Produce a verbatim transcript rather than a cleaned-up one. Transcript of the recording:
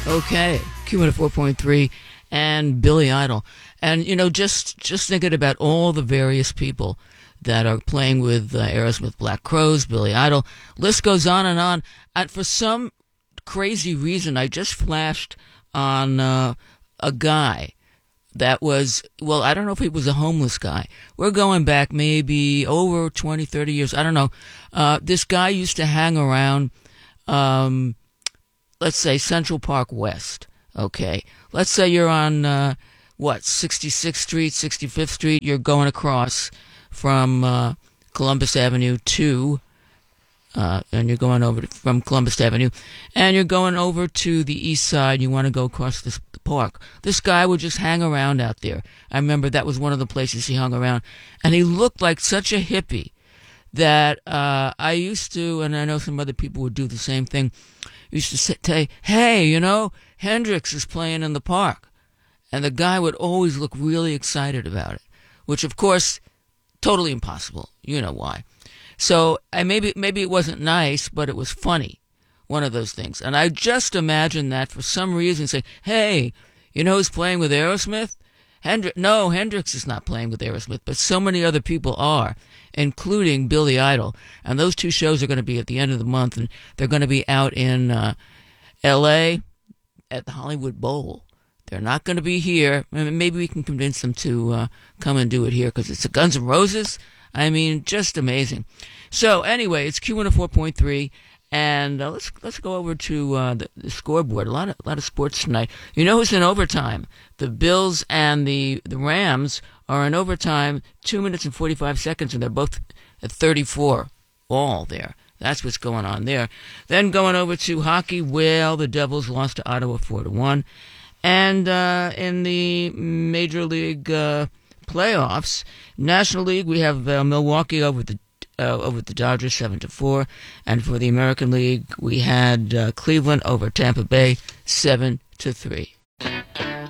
Okay, Q one oh four point three and Billy Idol. And, you know, just, just thinking about all the various people that are playing with uh, Aerosmith, Black Crowes, Billy Idol. List goes on and on. And for some crazy reason, I just flashed on uh, a guy that was, well, I don't know if he was a homeless guy. We're going back maybe over twenty, thirty years. I don't know. Uh, this guy used to hang around, um, let's say, Central Park West. Okay. Let's say you're on, uh, what, sixty-sixth Street, sixty-fifth Street. You're going across from uh, Columbus Avenue to, uh, and you're going over to, from Columbus Avenue, and you're going over to the east side. You want to go across this the park. This guy would just hang around out there. I remember that was one of the places he hung around, and he looked like such a hippie that uh, I used to, and I know some other people would do the same thing, used to say, hey, you know, Hendrix is playing in the park. And the guy would always look really excited about it, which, of course, totally impossible. You know why. So I maybe maybe it wasn't nice, but it was funny, one of those things. And I just imagined that for some reason saying, hey, you know who's playing with Aerosmith? Hendrix. No, Hendrix is not playing with Aerosmith, but so many other people are, including Billy Idol. And those two shows are going to be at the end of the month, and they're going to be out in uh, L A at the Hollywood Bowl. They're not going to be here. Maybe we can convince them to uh, come and do it here because it's a Guns N' Roses. I mean, just amazing. So anyway, it's Q one oh four point three, and uh, let's let's go over to uh, the, the scoreboard. A lot of a lot of sports tonight. You know who's in overtime? The Bills and the the Rams are in overtime. Two minutes and forty-five seconds, and they're both at thirty-four all there. That's what's going on there. Then going over to hockey, well, the Devils lost to Ottawa four to one. And uh, in the Major League uh, playoffs, National League, we have uh, Milwaukee over the uh, over the Dodgers seven to four, and for the American League, we had uh, Cleveland over Tampa Bay seven to three.